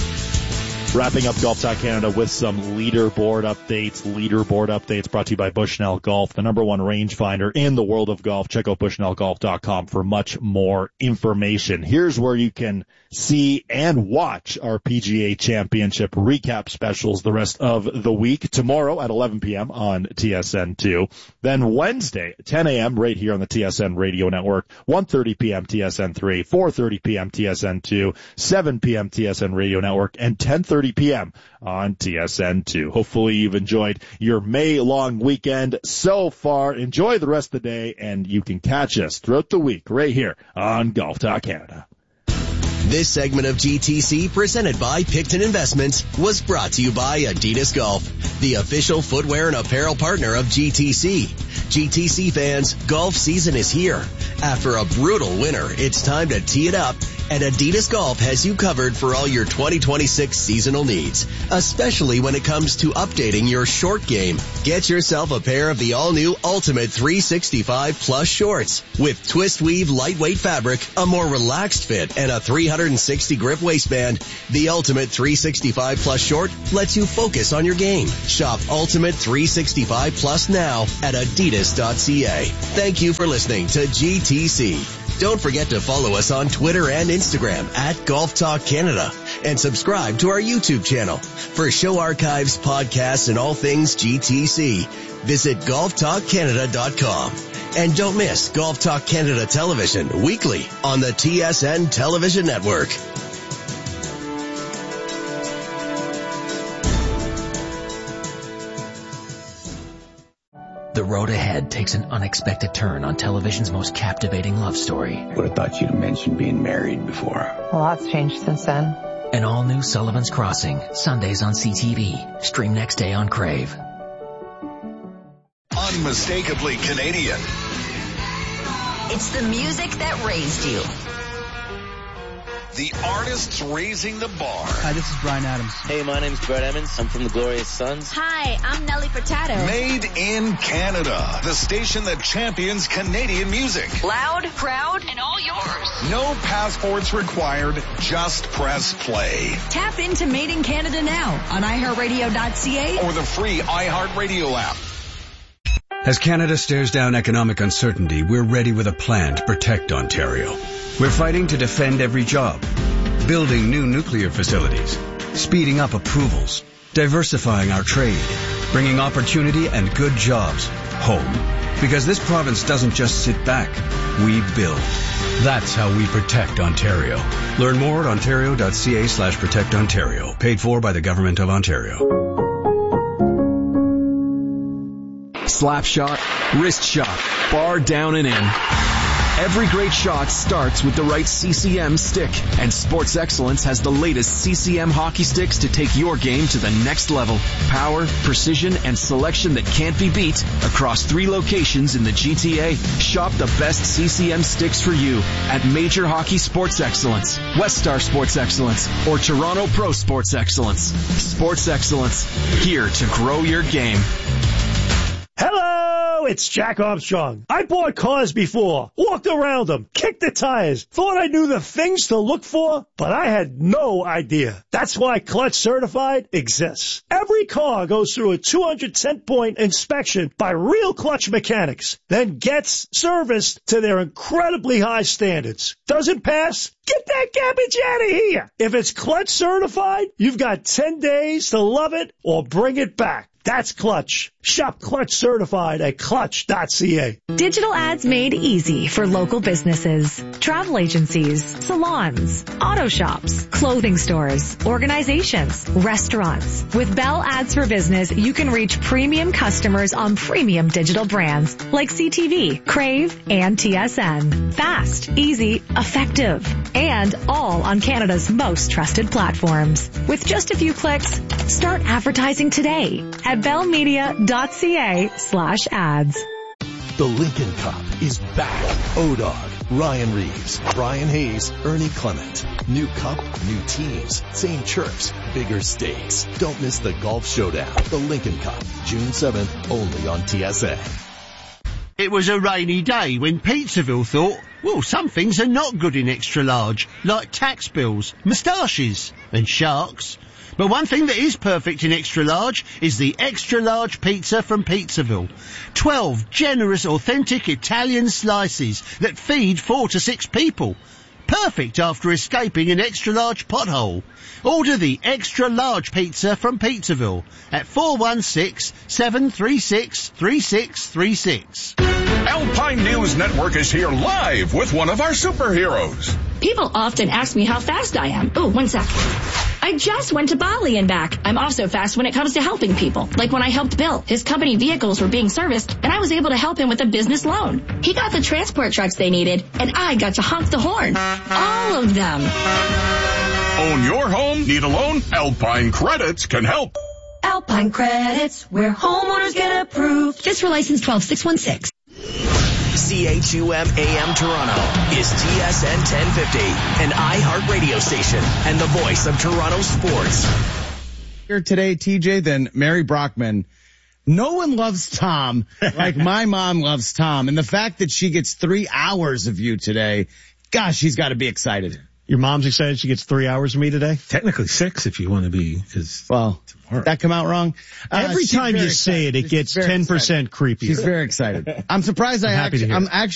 Wrapping up Golf Talk Canada with some leaderboard updates. Leaderboard updates brought to you by Bushnell Golf, the number one rangefinder in the world of golf. Check out bushnell golf dot com for much more information. Here's where you can see and watch our P G A Championship recap specials the rest of the week. Tomorrow at eleven p.m. on T S N two. Then Wednesday, ten a.m. right here on the T S N Radio Network. one thirty p.m. T S N three, four thirty p.m. T S N two, seven p.m. T S N Radio Network, and ten thirty thirty p.m. on T S N two. Hopefully you've enjoyed your May long weekend so far. Enjoy the rest of the day, and you can catch us throughout the week right here on Golf Talk Canada. This segment of G T C, presented by Picton Investments, was brought to you by Adidas Golf, the official footwear and apparel partner of G T C. G T C fans, golf season is here. After a brutal winter, it's time to tee it up, and Adidas Golf has you covered for all your twenty twenty-six seasonal needs, especially when it comes to updating your short game. Get yourself a pair of the all-new Ultimate three sixty-five Plus shorts with twist weave lightweight fabric, a more relaxed fit, and a three sixty grip waistband. The Ultimate three sixty-five Plus short lets you focus on your game. Shop Ultimate three sixty-five Plus now at adidas dot c a. Thank you for listening to G T C. Don't forget to follow us on Twitter and Instagram at Golf Talk Canada, and subscribe to our YouTube channel. For show archives, podcasts, and all things G T C, visit golf talk canada dot com. And don't miss Golf Talk Canada Television weekly on the T S N Television Network. The road ahead takes an unexpected turn on television's most captivating love story. Would have thought you'd have mentioned being married before. A lot's changed since then. An all-new Sullivan's Crossing, Sundays on C T V. Stream next day on Crave. Unmistakably Canadian. It's the music that raised you. The artists raising the bar. Hi, this is Bryan Adams. Hey, my name's Brett Emmons. I'm from the Glorious Sons. Hi, I'm Nelly Furtado. Made in Canada. The station that champions Canadian music. Loud, proud, and all yours. No passports required. Just press play. Tap into Made in Canada now on i heart radio dot c a or the free iHeartRadio app. As Canada stares down economic uncertainty, we're ready with a plan to protect Ontario. We're fighting to defend every job, building new nuclear facilities, speeding up approvals, diversifying our trade, bringing opportunity and good jobs home. Because this province doesn't just sit back, we build. That's how we protect Ontario. Learn more at ontario dot c a slash protect Ontario. Paid for by the Government of Ontario. Slap shot, wrist shot, bar down and in. Every great shot starts with the right C C M stick, and Sports Excellence has the latest C C M hockey sticks to take your game to the next level. Power, precision, and selection that can't be beat across three locations in the G T A. Shop the best C C M sticks for you at Major Hockey Sports Excellence, West Star Sports Excellence, or Toronto Pro Sports Excellence. Sports Excellence, here to grow your game. Hello, it's Jack Armstrong. I bought cars before, walked around them, kicked the tires, thought I knew the things to look for, but I had no idea. That's why Clutch Certified exists. Every car goes through a two hundred ten point inspection by real Clutch mechanics, then gets serviced to their incredibly high standards. Doesn't pass? Get that garbage out of here. If it's Clutch Certified, you've got ten days to love it or bring it back. That's Clutch. Shop Clutch Certified at clutch dot c a. Digital ads made easy for local businesses, travel agencies, salons, auto shops, clothing stores, organizations, restaurants. With Bell Ads for Business, you can reach premium customers on premium digital brands like C T V, Crave, and T S N. Fast, easy, effective, and all on Canada's most trusted platforms. With just a few clicks, start advertising today at bellmedia.ca slash ads. The Lincoln Cup is back. O-Dog, Ryan Reeves, Brian Hayes, Ernie Clement. New cup, new teams, same chirps, bigger stakes. Don't miss the golf showdown. The Lincoln Cup, June seventh, only on T S N. It was a rainy day when Pizzaville thought, well, some things are not good in extra large, like tax bills, moustaches, and sharks. But one thing that is perfect in extra large is the extra large pizza from Pizzaville. Twelve generous, authentic Italian slices that feed four to six people. Perfect after escaping an extra large pothole. Order the extra large pizza from Pizzaville at four one six, seven three six, three six three six. Alpine News Network is here live with one of our superheroes. People often ask me how fast I am. Oh, one sec. I I just went to Bali and back. I'm also fast when it comes to helping people. Like when I helped Bill. His company vehicles were being serviced, and I was able to help him with a business loan. He got the transport trucks they needed, and I got to honk the horn. All of them. Own your home? Need a loan? Alpine Credits can help. Alpine Credits, where homeowners get approved. Just for license twelve six one six. C H U M A M Toronto is T S N ten fifty, an iHeart radio station and the voice of Toronto sports. Here today, T J, than Mary Brockman. No one loves Tom like my mom loves Tom. And the fact that she gets three hours of you today, gosh, she's got to be excited. Your mom's excited she gets three hours of me today? Technically six if you want to be, because well, tomorrow. That come out wrong? Uh, Every time you say it, it gets ten percent creepier. She's very excited. I'm surprised I I'm happy actually, to hear I'm it. actually